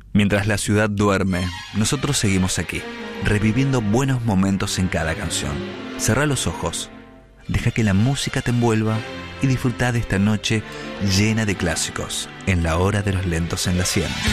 Mientras la ciudad duerme, nosotros seguimos aquí, reviviendo buenos momentos en cada canción. Cerrá los ojos, deja que la música te envuelva y disfruta de esta noche llena de clásicos en la hora de los lentos en la 100.